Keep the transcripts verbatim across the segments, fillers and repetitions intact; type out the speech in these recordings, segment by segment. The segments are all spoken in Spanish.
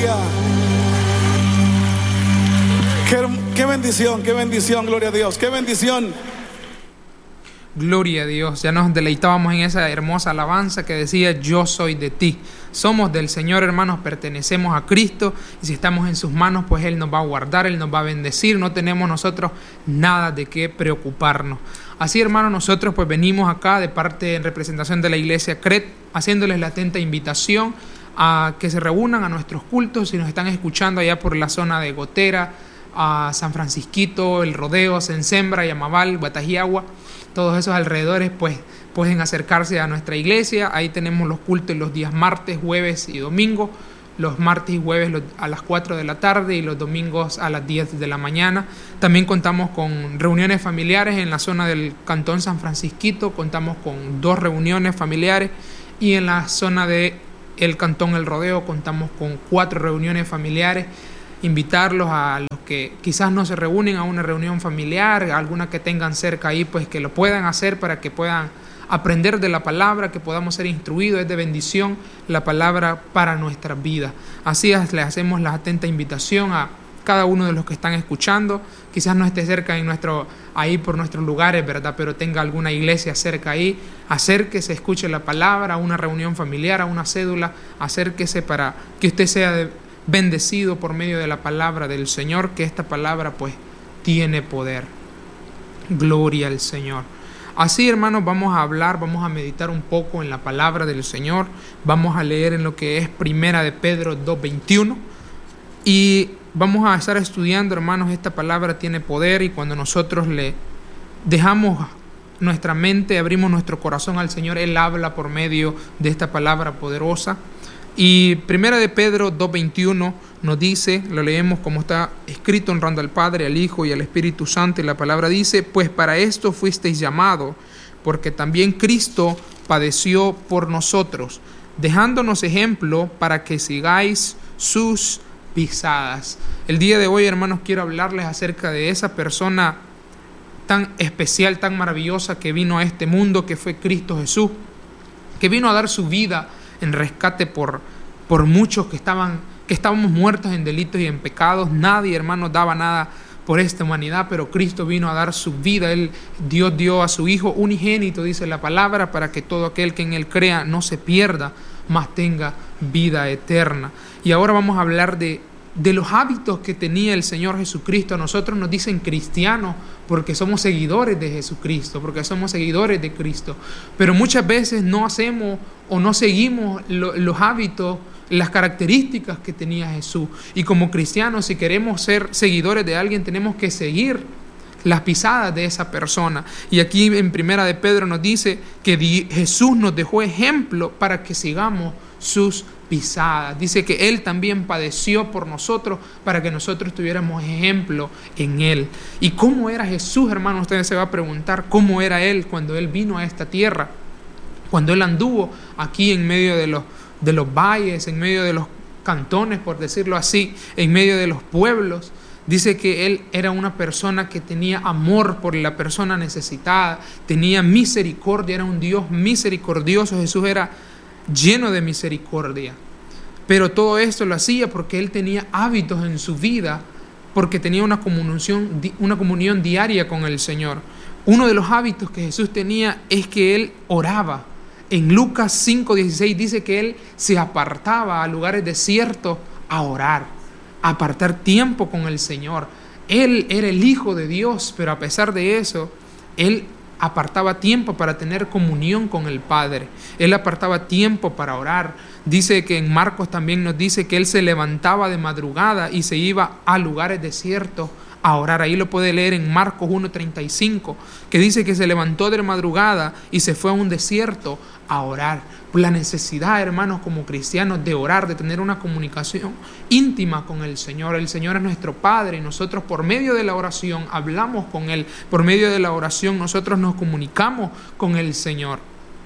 Aleluya. Qué, qué bendición, qué bendición, gloria a Dios, qué bendición. Gloria a Dios, ya nos deleitábamos en esa hermosa alabanza que decía: yo soy de ti. Somos del Señor, hermanos, pertenecemos a Cristo, y si estamos en sus manos, pues Él nos va a guardar, Él nos va a bendecir. No tenemos nosotros nada de qué preocuparnos. Así, hermanos, nosotros pues venimos acá de parte en representación de la iglesia C R E T, haciéndoles la atenta invitación a que se reúnan a nuestros cultos. Si nos están escuchando allá por la zona de Gotera, a San Francisquito, El Rodeo, Sensembra, Yamaval, Guatajiagua, todos esos alrededores, pues pueden acercarse a nuestra iglesia. Ahí tenemos los cultos los días martes, jueves y domingo. Los martes y jueves a las cuatro de la tarde y los domingos a las diez de la mañana. También contamos con reuniones familiares en la zona del Cantón San Francisquito. Contamos con dos reuniones familiares, y en la zona de el Cantón El Rodeo contamos con cuatro reuniones familiares. Invitarlos a los que quizás no se reúnen a una reunión familiar, alguna que tengan cerca ahí, pues que lo puedan hacer para que puedan aprender de la palabra, que podamos ser instruidos. Es de bendición la palabra para nuestra vida. Así es, les hacemos la atenta invitación a cada uno de los que están escuchando. Quizás no esté cerca en nuestro, ahí por nuestros lugares, ¿verdad? Pero tenga alguna iglesia cerca ahí. Acérquese, escuche la palabra, a una reunión familiar, a una cédula. Acérquese para que usted sea de bendecido por medio de la palabra del Señor, que esta palabra pues tiene poder. Gloria al Señor. Así, hermanos, vamos a hablar, vamos a meditar un poco en la palabra del Señor. Vamos a leer en lo que es Primera de Pedro dos veintiuno, y vamos a estar estudiando, hermanos. Esta palabra tiene poder, y cuando nosotros le dejamos nuestra mente, abrimos nuestro corazón al Señor, Él habla por medio de esta palabra poderosa. Y Primera de Pedro dos veintiuno nos dice, lo leemos como está escrito, honrando al Padre, al Hijo y al Espíritu Santo, y la palabra dice: pues para esto fuisteis llamados, porque también Cristo padeció por nosotros, dejándonos ejemplo para que sigáis sus pisadas. El día de hoy, hermanos, quiero hablarles acerca de esa persona tan especial, tan maravillosa que vino a este mundo, que fue Cristo Jesús, que vino a dar su vida en rescate por, por muchos que estaban, que estábamos muertos en delitos y en pecados. Nadie, hermanos, daba nada por esta humanidad, pero Cristo vino a dar su vida. Él, Dios dio a su Hijo unigénito, dice la palabra, para que todo aquel que en Él crea no se pierda, mas tenga vida eterna. Y ahora vamos a hablar de, de los hábitos que tenía el Señor Jesucristo. A nosotros nos dicen cristianos porque somos seguidores de Jesucristo, porque somos seguidores de Cristo, pero muchas veces no hacemos o no seguimos lo, los hábitos, las características que tenía Jesús. Y como cristianos, si queremos ser seguidores de alguien, tenemos que seguir las pisadas de esa persona. Y aquí en Primera de Pedro nos dice que Jesús nos dejó ejemplo para que sigamos sus pisadas. Dice que Él también padeció por nosotros para que nosotros tuviéramos ejemplo en Él. ¿Y cómo era Jesús, hermano? Ustedes se van a preguntar, ¿cómo era Él cuando Él vino a esta tierra? Cuando Él anduvo aquí en medio de los, de los valles, en medio de los cantones, por decirlo así, en medio de los pueblos. Dice que Él era una persona que tenía amor por la persona necesitada, tenía misericordia, era un Dios misericordioso. Jesús era lleno de misericordia, pero todo esto lo hacía porque Él tenía hábitos en su vida, porque tenía una comunión, una comunión diaria con el Señor. Uno de los hábitos que Jesús tenía es que Él oraba. En Lucas cinco dieciséis dice que Él se apartaba a lugares desiertos a orar, a apartar tiempo con el Señor. Él era el Hijo de Dios, pero a pesar de eso, Él apartaba tiempo para tener comunión con el Padre. Él apartaba tiempo para orar. Dice que en Marcos también nos dice que Él se levantaba de madrugada y se iba a lugares desiertos a orar. Ahí lo puede leer en Marcos uno treinta y cinco, que dice que se levantó de madrugada y se fue a un desierto a orar. La necesidad, hermanos, como cristianos, de orar, de tener una comunicación íntima con el Señor. El Señor es nuestro Padre y nosotros por medio de la oración hablamos con Él. Por medio de la oración nosotros nos comunicamos con el Señor.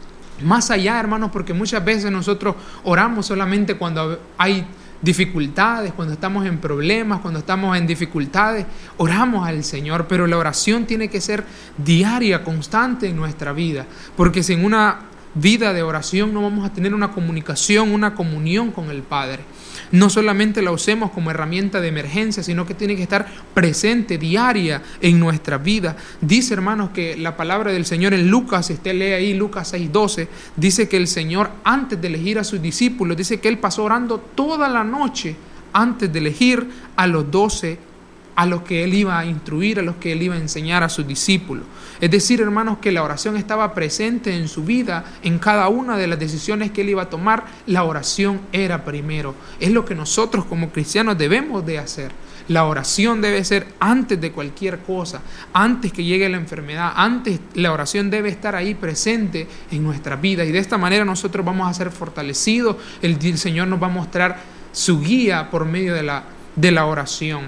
Más allá, hermanos, porque muchas veces nosotros oramos solamente cuando hay dificultades, cuando estamos en problemas, cuando estamos en dificultades, oramos al Señor, pero la oración tiene que ser diaria, constante en nuestra vida, porque sin una vida de oración no vamos a tener una comunicación, una comunión con el Padre. No solamente la usemos como herramienta de emergencia, sino que tiene que estar presente, diaria en nuestra vida. Dice, hermanos, que la palabra del Señor en Lucas, si usted lee ahí Lucas seis doce, dice que el Señor, antes de elegir a sus discípulos, dice que Él pasó orando toda la noche antes de elegir a los doce, a los que Él iba a instruir, a los que Él iba a enseñar a sus discípulos. Es decir, hermanos, que la oración estaba presente en su vida, en cada una de las decisiones que Él iba a tomar, la oración era primero. Es lo que nosotros como cristianos debemos de hacer. La oración debe ser antes de cualquier cosa, antes que llegue la enfermedad, antes la oración debe estar ahí presente en nuestra vida. Y de esta manera nosotros vamos a ser fortalecidos, el, el Señor nos va a mostrar su guía por medio de la, de la oración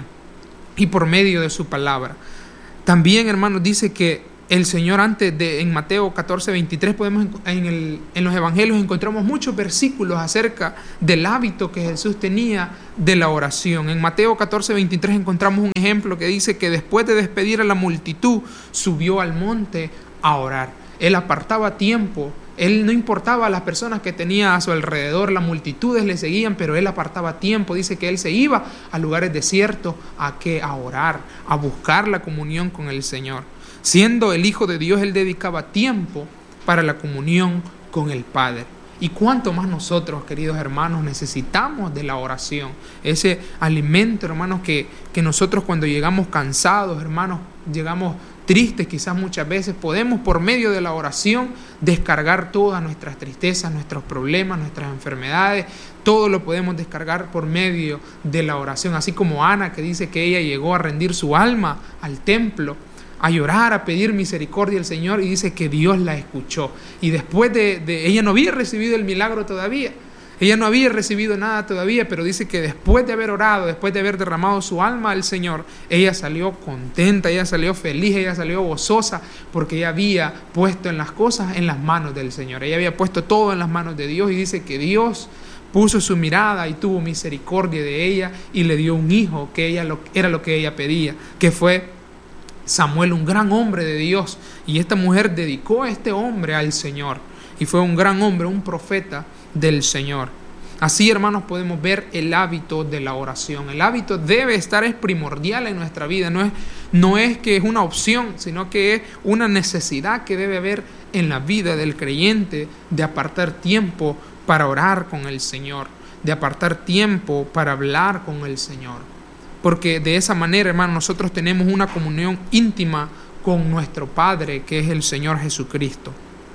y por medio de su palabra. También, hermanos, dice que el Señor antes de, en Mateo catorce veintitrés, podemos, en, el, en los evangelios encontramos muchos versículos acerca del hábito que Jesús tenía de la oración. En Mateo catorce veintitrés encontramos un ejemplo que dice que después de despedir a la multitud, subió al monte a orar. Él apartaba tiempo. Él no importaba a las personas que tenía a su alrededor, las multitudes le seguían, pero Él apartaba tiempo. Dice que Él se iba a lugares desiertos a, que, a orar, a buscar la comunión con el Señor. Siendo el Hijo de Dios, Él dedicaba tiempo para la comunión con el Padre. Y cuánto más nosotros, queridos hermanos, necesitamos de la oración. Ese alimento, hermanos, que, que nosotros cuando llegamos cansados, hermanos, llegamos tristes quizás muchas veces, podemos por medio de la oración descargar todas nuestras tristezas, nuestros problemas, nuestras enfermedades. Todo lo podemos descargar por medio de la oración. Así como Ana, que dice que ella llegó a rendir su alma al templo, a llorar, a pedir misericordia al Señor, y dice que Dios la escuchó. Y después de, de ella no había recibido el milagro todavía, ella no había recibido nada todavía, pero dice que después de haber orado, después de haber derramado su alma al Señor, ella salió contenta, ella salió feliz, ella salió gozosa, porque ella había puesto en las cosas en las manos del Señor. Ella había puesto todo en las manos de Dios, y dice que Dios puso su mirada y tuvo misericordia de ella y le dio un hijo, que ella lo, era lo que ella pedía, que fue Samuel, un gran hombre de Dios. Y esta mujer dedicó a este hombre al Señor, y fue un gran hombre, un profeta del Señor. Así, hermanos, podemos ver el hábito de la oración. El hábito debe estar, es primordial en nuestra vida. No es, no es que es una opción, sino que es una necesidad que debe haber en la vida del creyente, de apartar tiempo para orar con el Señor, de apartar tiempo para hablar con el Señor. Porque de esa manera, hermanos, nosotros tenemos una comunión íntima con nuestro Padre, que es el Señor Jesucristo.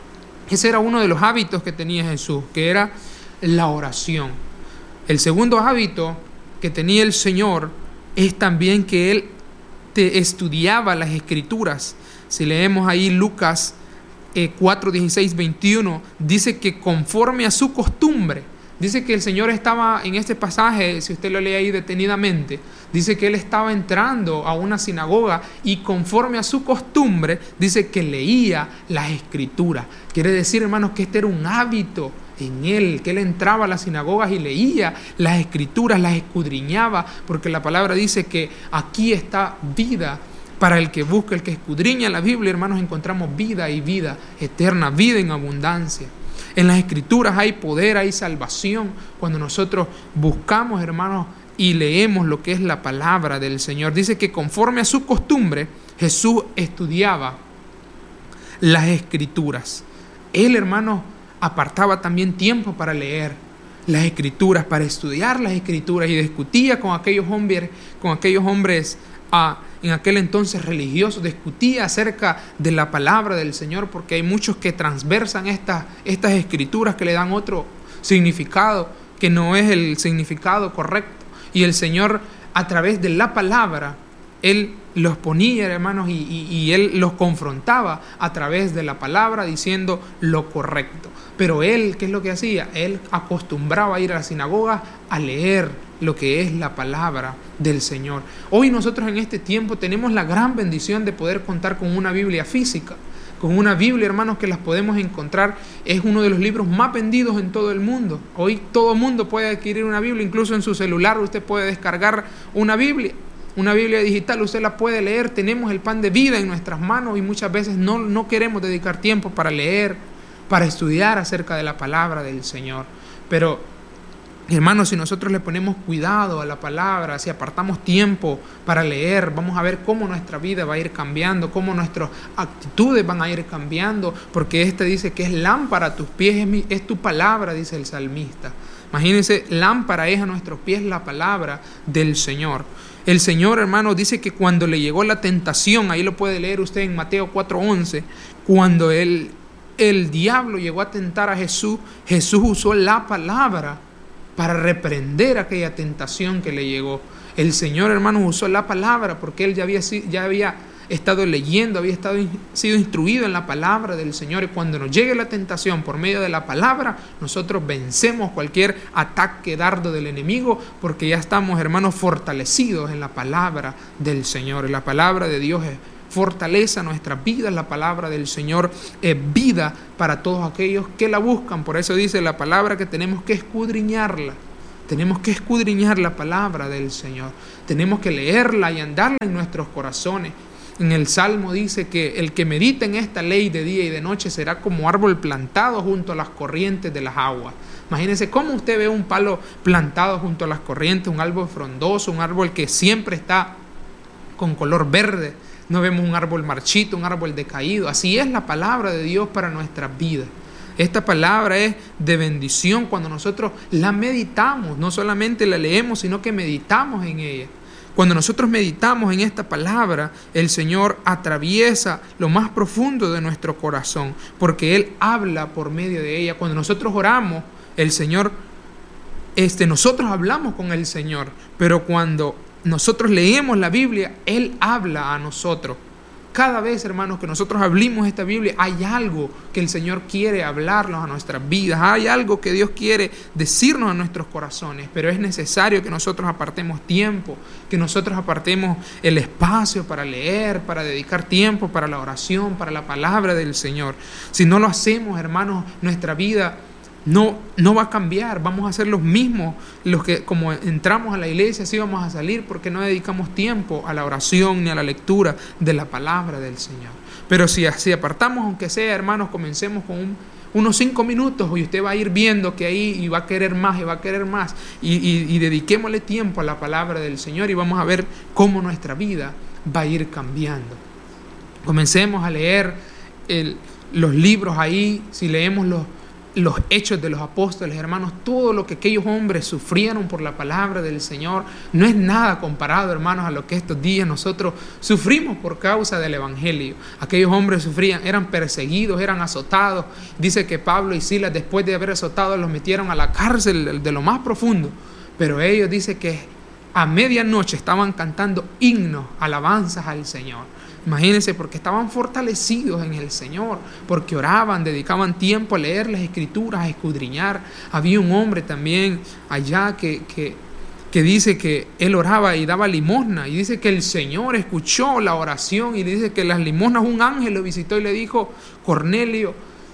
Ese era uno de los hábitos que tenía Jesús, que era la oración. El segundo hábito que tenía el Señor es también que Él te estudiaba las Escrituras. Si leemos ahí Lucas eh, cuatro, dieciséis, veintiuno, dice que conforme a su costumbre, dice que el Señor estaba en este pasaje, si usted lo lee ahí detenidamente, dice que Él estaba entrando a una sinagoga y conforme a su costumbre, dice que leía las Escrituras. Quiere decir, hermanos, que este era un hábito en Él, que Él entraba a las sinagogas y leía las Escrituras, las escudriñaba, porque la palabra dice que aquí está vida para el que busca, el que escudriña la Biblia, hermanos, encontramos vida y vida eterna, vida en abundancia. En las Escrituras hay poder, hay salvación. Cuando nosotros buscamos, hermanos, y leemos lo que es la palabra del Señor. Dice que conforme a su costumbre, Jesús estudiaba las Escrituras. Él, hermanos, apartaba también tiempo para leer las Escrituras, para estudiar las Escrituras, y discutía con aquellos hombres, con aquellos hombres ah, en aquel entonces religiosos, discutía acerca de la palabra del Señor, porque hay muchos que transversan estas, estas Escrituras, que le dan otro significado que no es el significado correcto. Y el Señor, a través de la palabra, Él los ponía, hermanos, y, y, y Él los confrontaba a través de la palabra, diciendo lo correcto. Pero Él, ¿qué es lo que hacía? Él acostumbraba a ir a la sinagoga a leer lo que es la palabra del Señor. Hoy nosotros en este tiempo tenemos la gran bendición de poder contar con una Biblia física. Con una Biblia, hermanos, que las podemos encontrar. Es uno de los libros más vendidos en todo el mundo. Hoy todo el mundo puede adquirir una Biblia. Incluso en su celular usted puede descargar una Biblia. Una Biblia digital, usted la puede leer. Tenemos el pan de vida en nuestras manos y muchas veces no, no queremos dedicar tiempo para leer para estudiar acerca de la palabra del Señor. Pero, hermanos, si nosotros le ponemos cuidado a la palabra, si apartamos tiempo para leer, vamos a ver cómo nuestra vida va a ir cambiando, cómo nuestras actitudes van a ir cambiando, porque este dice que es lámpara a tus pies, es, mi, es tu palabra, dice el salmista. Imagínense, lámpara es a nuestros pies la palabra del Señor. El Señor, hermano, dice que cuando le llegó la tentación, ahí lo puede leer usted en Mateo cuatro once, cuando el, el diablo llegó a tentar a Jesús, Jesús usó la palabra para reprender aquella tentación que le llegó. El Señor, hermano, usó la palabra porque Él ya había, ya había estado leyendo, había estado, sido instruido en la palabra del Señor. Y cuando nos llegue la tentación por medio de la palabra, nosotros vencemos cualquier ataque, dardo del enemigo, porque ya estamos, hermanos, fortalecidos en la palabra del Señor. La palabra de Dios es fortaleza nuestras vidas, la palabra del Señor es vida para todos aquellos que la buscan. Por eso dice la palabra que tenemos que escudriñarla. Tenemos que escudriñar la palabra del Señor. Tenemos que leerla y andarla en nuestros corazones. En el Salmo dice que el que medita en esta ley de día y de noche será como árbol plantado junto a las corrientes de las aguas. Imagínense cómo usted ve un palo plantado junto a las corrientes, un árbol frondoso, un árbol que siempre está con color verde. No vemos un árbol marchito, un árbol decaído. Así es la palabra de Dios para nuestras vidas. Esta palabra es de bendición cuando nosotros la meditamos. No solamente la leemos, sino que meditamos en ella. Cuando nosotros meditamos en esta palabra, el Señor atraviesa lo más profundo de nuestro corazón, porque Él habla por medio de ella. Cuando nosotros oramos, el Señor, este, nosotros hablamos con el Señor, pero cuando nosotros leemos la Biblia, Él habla a nosotros. Cada vez, hermanos, que nosotros hablemos esta Biblia, hay algo que el Señor quiere hablarnos a nuestras vidas. Hay algo que Dios quiere decirnos a nuestros corazones. Pero es necesario que nosotros apartemos tiempo, que nosotros apartemos el espacio para leer, para dedicar tiempo para la oración, para la palabra del Señor. Si no lo hacemos, hermanos, nuestra vida No, no va a cambiar, vamos a ser los mismos, los que como entramos a la iglesia, así vamos a salir, porque no dedicamos tiempo a la oración ni a la lectura de la palabra del Señor. Pero si así apartamos, aunque sea, hermanos, comencemos con un, unos cinco minutos y usted va a ir viendo que ahí y va a querer más y va a querer más y, y, y dediquémosle tiempo a la palabra del Señor y vamos a ver cómo nuestra vida va a ir cambiando. Comencemos a leer el, los libros ahí, si leemos los los hechos de los apóstoles, hermanos, todo lo que aquellos hombres sufrieron por la palabra del Señor no es nada comparado, hermanos, a lo que estos días nosotros sufrimos por causa del evangelio. Aquellos hombres sufrían, eran perseguidos, eran azotados. Dice que Pablo y Silas, después de haber azotado, los metieron a la cárcel de lo más profundo, pero ellos, dice que a medianoche estaban cantando himnos, alabanzas al Señor. Imagínense, porque estaban fortalecidos en el Señor, porque oraban, dedicaban tiempo a leer las Escrituras, a escudriñar. Había un hombre también allá que, que, que dice que él oraba y daba limosna, y dice que el Señor escuchó la oración, y dice que las limosnas, un ángel lo visitó y le dijo: Cornelio,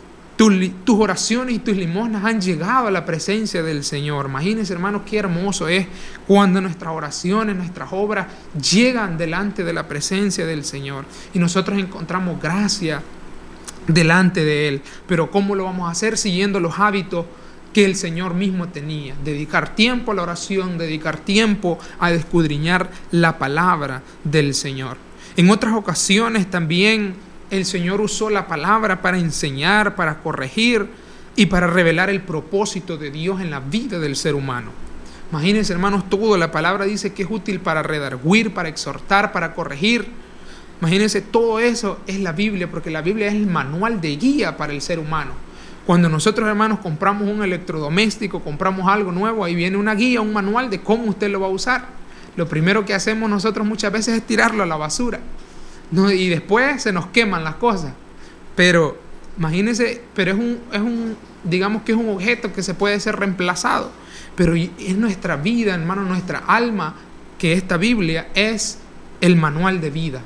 tus oraciones y tus limosnas han llegado a la presencia del Señor. Imagínense, hermanos, qué hermoso es cuando nuestras oraciones, nuestras obras llegan delante de la presencia del Señor y nosotros encontramos gracia delante de Él. Pero ¿cómo lo vamos a hacer? Siguiendo los hábitos que el Señor mismo tenía: dedicar tiempo a la oración, dedicar tiempo a escudriñar la palabra del Señor. En otras ocasiones también el Señor usó la palabra para enseñar, para corregir y para revelar el propósito de Dios en la vida del ser humano. Imagínense, hermanos, todo. La palabra dice que es útil para redarguir, para exhortar, para corregir. Imagínense, todo eso es la Biblia, porque la Biblia es el manual de guía para el ser humano. Cuando nosotros, hermanos, compramos un electrodoméstico, compramos algo nuevo, ahí viene una guía, un manual de cómo usted lo va a usar. Lo primero que hacemos nosotros muchas veces es tirarlo a la basura. No, y después se nos queman las cosas. Pero imagínense, pero es un, es un, digamos que es un objeto que se puede ser reemplazado. Pero es nuestra vida, hermano, nuestra alma, que esta Biblia es el manual de vida.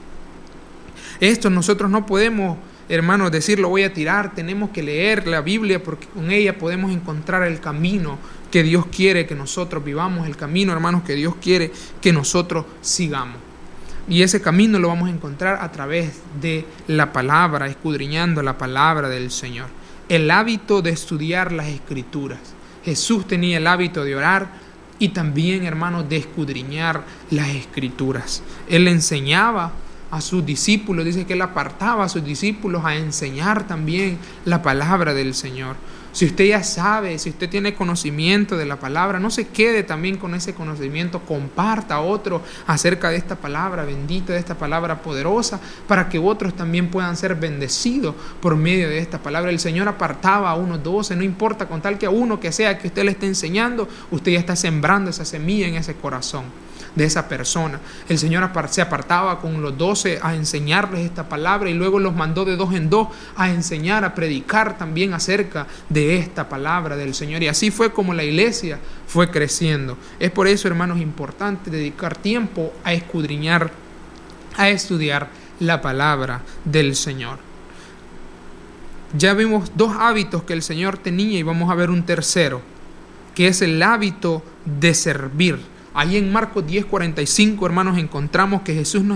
Esto nosotros no podemos, hermanos, decir lo voy a tirar. Tenemos que leer la Biblia, porque con ella podemos encontrar el camino que Dios quiere que nosotros vivamos, el camino, hermanos, que Dios quiere que nosotros sigamos. Y ese camino lo vamos a encontrar a través de la palabra, escudriñando la palabra del Señor. el hábito de estudiar las Escrituras. Jesús tenía el hábito de orar y también, hermanos, de escudriñar las Escrituras. Él enseñaba a sus discípulos, dice que él apartaba a sus discípulos a enseñar también la palabra del Señor. Si usted ya sabe, si usted tiene conocimiento de la palabra, no se quede también con ese conocimiento, comparta a otro acerca de esta palabra bendita, de esta palabra poderosa, para que otros también puedan ser bendecidos por medio de esta palabra. El Señor apartaba a unos doce, no importa, con tal que a uno que sea que usted le esté enseñando, usted ya está sembrando esa semilla en ese corazón de esa persona. El Señor se apartaba con los doce a enseñarles esta palabra y luego los mandó de dos en dos a enseñar, a predicar también acerca de esta palabra del Señor. Y así fue como la iglesia fue creciendo. Es por eso, hermanos, importante dedicar tiempo a escudriñar, a estudiar la palabra del Señor. Ya vimos dos hábitos que el Señor tenía y vamos a ver un tercero, que es el hábito de servir. Ahí en Marcos diez cuarenta y cinco, hermanos, encontramos que Jesús nos